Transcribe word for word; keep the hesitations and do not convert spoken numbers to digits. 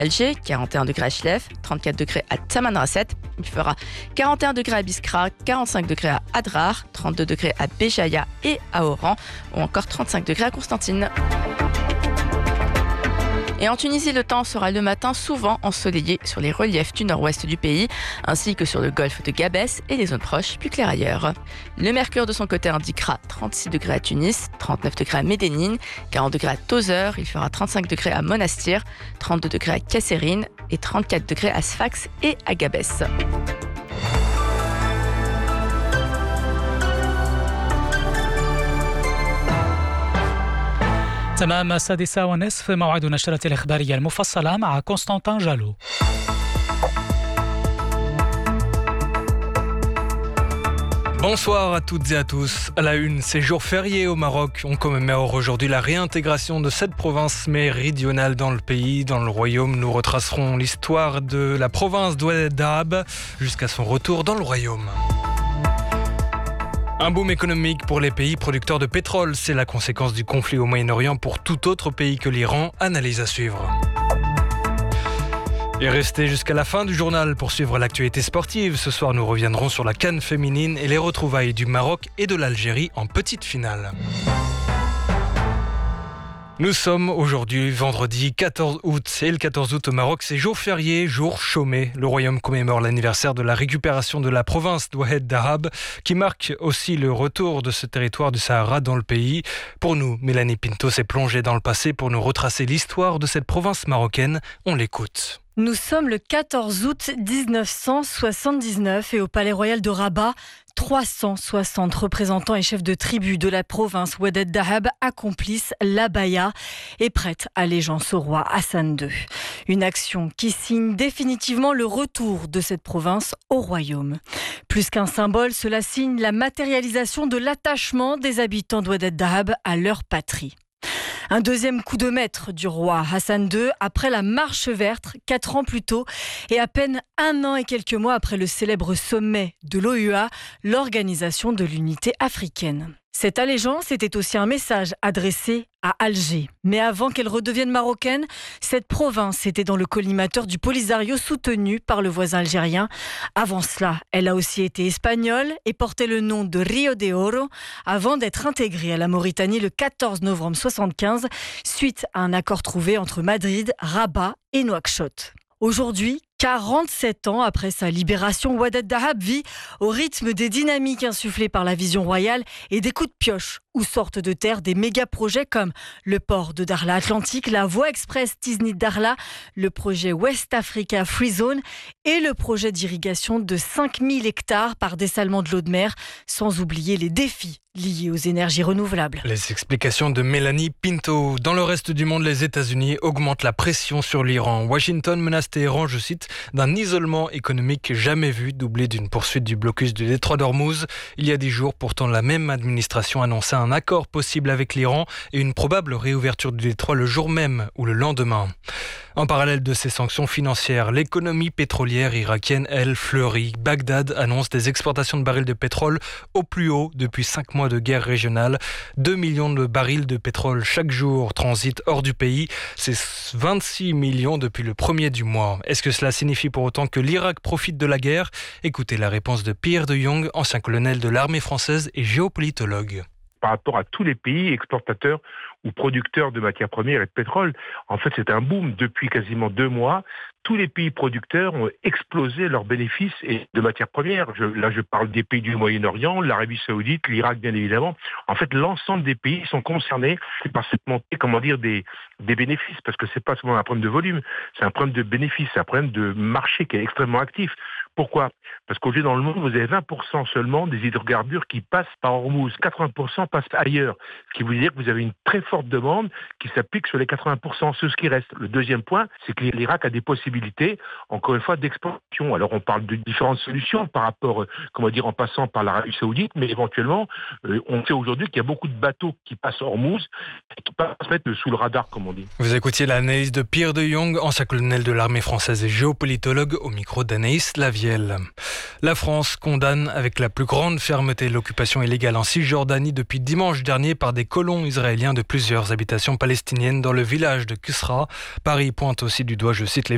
Alger, quarante et un degrés à Chlef, trente-quatre degrés à Tamanrasset. Il fera quarante et un degrés à Biskra, quarante-cinq degrés à Adrar, trente-deux degrés à Béjaïa et à Oran, ou encore trente-cinq degrés à Constantine. Et en Tunisie, le temps sera le matin souvent ensoleillé sur les reliefs du nord-ouest du pays, ainsi que sur le golfe de Gabès et les zones proches, plus claires ailleurs. Le mercure de son côté indiquera trente-six degrés à Tunis, trente-neuf degrés à Médénine, quarante degrés à Tozeur, il fera trente-cinq degrés à Monastir, trente-deux degrés à Kasserine et trente-quatre degrés à Sfax et à Gabès. تمام السادسة ونصف موعد نشرة الإخبارية المفصلة مع كونستانتين جالو. Bonsoir à toutes et à tous. À la une, c'est jour férié au Maroc. On commémore aujourd'hui la réintégration de cette province méridionale dans le pays. Dans le royaume, nous retracerons l'histoire de la province d'Oued Dahab jusqu'à son retour dans le royaume. Un boom économique pour les pays producteurs de pétrole, c'est la conséquence du conflit au Moyen-Orient pour tout autre pays que l'Iran. Analyse à suivre. Et restez jusqu'à la fin du journal pour suivre l'actualité sportive. Ce soir, nous reviendrons sur la CAN féminine et les retrouvailles du Maroc et de l'Algérie en petite finale. Nous sommes aujourd'hui vendredi quatorze août. Et le quatorze août au Maroc, c'est jour férié, jour chômé. Le royaume commémore l'anniversaire de la récupération de la province d'Oued Dahab, qui marque aussi le retour de ce territoire du Sahara dans le pays. Pour nous, Mélanie Pinto s'est plongée dans le passé pour nous retracer l'histoire de cette province marocaine. On l'écoute. Nous sommes le quatorze août dix-neuf cent soixante-dix-neuf et au Palais Royal de Rabat, trois cent soixante représentants et chefs de tribus de la province Oued Dahab accomplissent l'abaya et prêtent allégeance au roi Hassan deux. Une action qui signe définitivement le retour de cette province au royaume. Plus qu'un symbole, cela signe la matérialisation de l'attachement des habitants d'Oued Dahab à leur patrie. Un deuxième coup de maître du roi Hassan deux après la marche verte, quatre ans plus tôt, et à peine un an et quelques mois après le célèbre sommet de l'O U A, l'Organisation de l'Unité africaine. Cette allégeance était aussi un message adressé à Alger. Mais avant qu'elle redevienne marocaine, cette province était dans le collimateur du Polisario soutenu par le voisin algérien. Avant cela, elle a aussi été espagnole et portait le nom de Rio de Oro avant d'être intégrée à la Mauritanie le quatorze novembre soixante-quinze suite à un accord trouvé entre Madrid, Rabat et Nouakchott. Aujourd'hui, quarante-sept ans après sa libération, Oued Dahab vit au rythme des dynamiques insufflées par la vision royale et des coups de pioche où sortent de terre des méga-projets comme le port de Darla Atlantique, la voie express Tiznit-Darla, le projet West Africa Free Zone et le projet d'irrigation de cinq mille hectares par dessalement de l'eau de mer, sans oublier les défis liés aux énergies renouvelables. Les explications de Mélanie Pinto. Dans le reste du monde, les États-Unis augmentent la pression sur l'Iran. Washington menace Téhéran, je cite, d'un isolement économique jamais vu, doublé d'une poursuite du blocus du détroit d'Ormuz. Il y a dix jours, pourtant, la même administration annonçait un accord possible avec l'Iran et une probable réouverture du détroit le jour même ou le lendemain. En parallèle de ces sanctions financières, l'économie pétrolière irakienne, elle, fleurit. Bagdad annonce des exportations de barils de pétrole au plus haut depuis cinq mois de guerre régionale. deux millions de barils de pétrole chaque jour transitent hors du pays. C'est vingt-six millions depuis le premier du mois. Est-ce que cela signifie pour autant que l'Irak profite de la guerre ? Écoutez la réponse de Pierre de Jong, ancien colonel de l'armée française et géopolitologue. Par rapport à tous les pays exportateurs ou producteurs de matières premières et de pétrole, en fait, c'est un boom. Depuis quasiment deux mois, tous les pays producteurs ont explosé leurs bénéfices et de matières premières. Je, là, je parle des pays du Moyen-Orient, l'Arabie Saoudite, l'Irak, bien évidemment. En fait, l'ensemble des pays sont concernés par cette montée, comment dire, des, des bénéfices, parce que c'est pas seulement un problème de volume, c'est un problème de bénéfices, c'est un problème de marché qui est extrêmement actif. Pourquoi ? Parce qu'aujourd'hui, dans le monde, vous avez vingt pour cent seulement des hydrocarbures qui passent par Hormuz. quatre-vingts pour cent passent ailleurs. Ce qui veut dire que vous avez une très forte demande qui s'applique sur les quatre-vingts pour cent, ce qui reste. Le deuxième point, c'est que l'Irak a des possibilités, encore une fois, d'exportation. Alors, on parle de différentes solutions par rapport, comment dire, en passant par l'Arabie Saoudite, mais éventuellement, euh, on sait aujourd'hui qu'il y a beaucoup de bateaux qui passent Hormuz et qui passent mettre sous le radar, comme on dit. Vous écoutiez l'analyse de Pierre de Jong, ancien colonel de l'armée française et géopolitologue, au micro d'Anaïs Lavielle. La France condamne avec la plus grande fermeté l'occupation illégale en Cisjordanie depuis dimanche dernier par des colons israéliens de plusieurs habitations palestiniennes dans le village de Kusra. Paris pointe aussi du doigt, je cite, les